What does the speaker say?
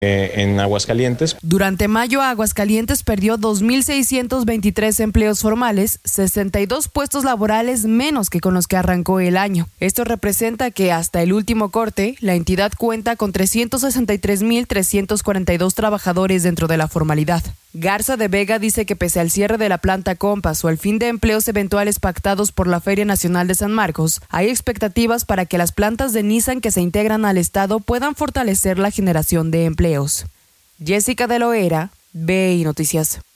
En Aguascalientes. Durante mayo, Aguascalientes perdió 2.623 empleos formales, 62 puestos laborales menos que con los que arrancó el año. Esto representa que hasta el último corte, la entidad cuenta con 363.342 trabajadores dentro de la formalidad. Garza de Vega dice que pese al cierre de la planta Compass o el fin de empleos eventuales pactados por la Feria Nacional de San Marcos, hay expectativas para que las plantas de Nissan que se integran al estado puedan fortalecer la generación de empleos. Jessica de Loera, BI Noticias.